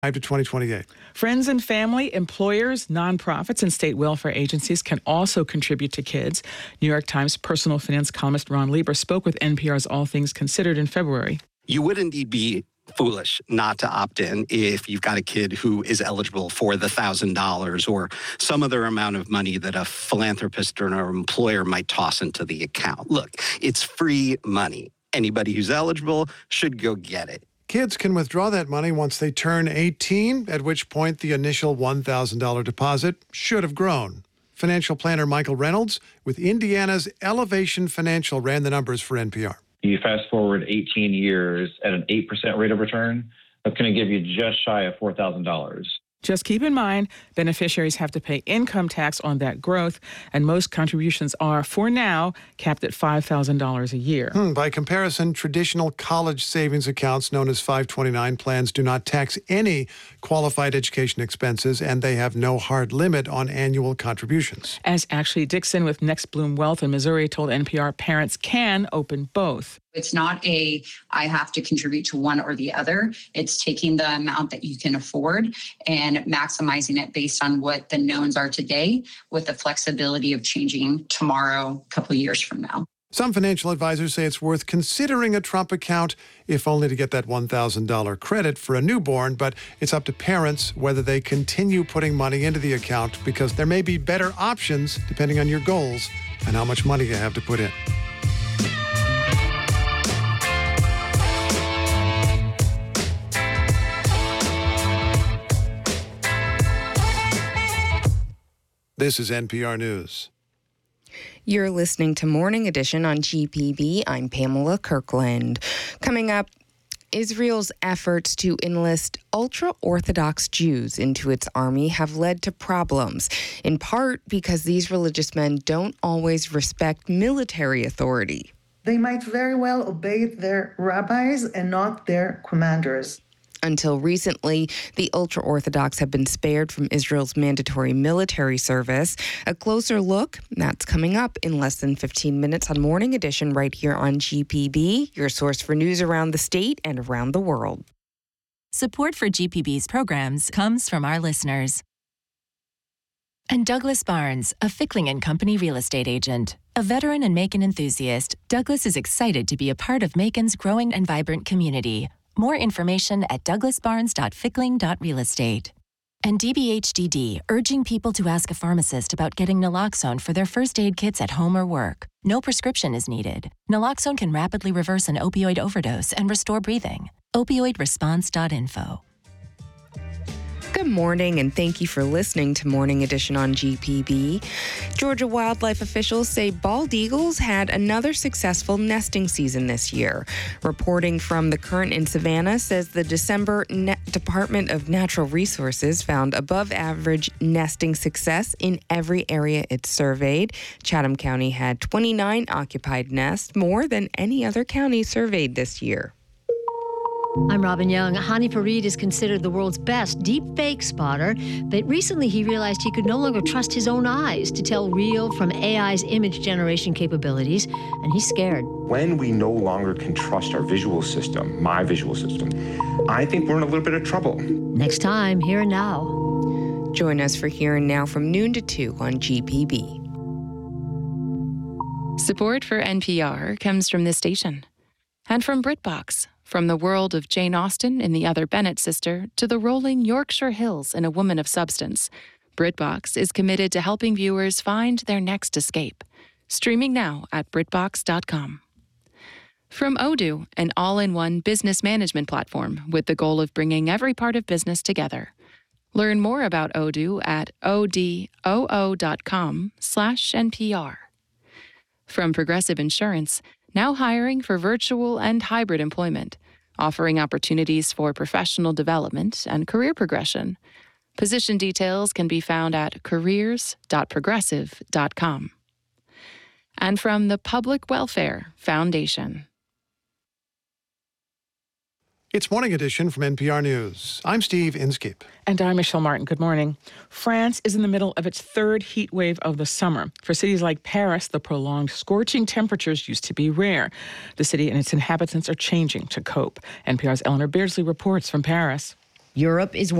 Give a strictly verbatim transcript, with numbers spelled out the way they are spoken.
to twenty twenty-eight. Friends and family, employers, nonprofits, and state welfare agencies can also contribute to kids. New York Times personal finance columnist Ron Lieber spoke with N P R's All Things Considered in February. You would indeed be foolish not to opt in if you've got a kid who is eligible for the one thousand dollars or some other amount of money that a philanthropist or an employer might toss into the account. Look, it's free money. Anybody who's eligible should go get it. Kids can withdraw that money once they turn eighteen, at which point the initial one thousand dollars deposit should have grown. Financial planner Michael Reynolds with Indiana's Elevation Financial ran the numbers for N P R. You fast forward eighteen years at an eight percent rate of return, that's going to give you just shy of four thousand dollars. Just keep in mind, beneficiaries have to pay income tax on that growth, and most contributions are, for now, capped at five thousand dollars a year. Hmm, by comparison, traditional college savings accounts known as five twenty-nine plans do not tax any qualified education expenses, and they have no hard limit on annual contributions. As Ashley Dixon with Next Bloom Wealth in Missouri told N P R, parents can open both. It's not a, I have to contribute to one or the other. It's taking the amount that you can afford and maximizing it based on what the knowns are today with the flexibility of changing tomorrow, a couple of years from now. Some financial advisors say it's worth considering a Trump account, if only to get that one thousand dollars credit for a newborn, but it's up to parents whether they continue putting money into the account because there may be better options depending on your goals and how much money you have to put in. This is N P R News. You're listening to Morning Edition on G P B. I'm Pamela Kirkland. Coming up, Israel's efforts to enlist ultra-Orthodox Jews into its army have led to problems, in part because these religious men don't always respect military authority. They might very well obey their rabbis and not their commanders. Until recently, the ultra-Orthodox have been spared from Israel's mandatory military service. A closer look, that's coming up in less than fifteen minutes on Morning Edition right here on G P B, your source for news around the state and around the world. Support for G P B's programs comes from our listeners. And Douglas Barnes, a Fickling and Company real estate agent. A veteran and Macon enthusiast, Douglas is excited to be a part of Macon's growing and vibrant community. More information at douglas barnes dot fickling dot real estate. And D B H D D, urging people to ask a pharmacist about getting naloxone for their first aid kits at home or work. No prescription is needed. Naloxone can rapidly reverse an opioid overdose and restore breathing. opioid response dot info. Good morning, and thank you for listening to Morning Edition on G P B. Georgia wildlife officials say bald eagles had another successful nesting season this year. Reporting from The Current in Savannah says the December Net Department of Natural Resources found above-average nesting success in every area it surveyed. Chatham County had twenty-nine occupied nests, more than any other county surveyed this year. I'm Robin Young. Hani Farid is considered the world's best deep fake spotter, but recently he realized he could no longer trust his own eyes to tell real from A I's image generation capabilities, and he's scared. When we no longer can trust our visual system, my visual system, I think we're in a little bit of trouble. Next time, Here and Now. Join us for Here and Now from noon to two on G P B. Support for N P R comes from this station and from BritBox. From the world of Jane Austen in The Other Bennet Sister to the rolling Yorkshire Hills in A Woman of Substance, BritBox is committed to helping viewers find their next escape. Streaming now at britbox dot com. From Odoo, an all-in-one business management platform with the goal of bringing every part of business together. Learn more about Odoo at odoo dot com slash N P R. From Progressive Insurance, now hiring for virtual and hybrid employment, offering opportunities for professional development and career progression. Position details can be found at careers dot progressive dot com. And from the Public Welfare Foundation. It's Morning Edition from N P R News. I'm Steve Inskeep. And I'm Michelle Martin. Good morning. France is in the middle of its third heat wave of the summer. For cities like Paris, the prolonged scorching temperatures used to be rare. The city and its inhabitants are changing to cope. N P R's Eleanor Beardsley reports from Paris. Europe is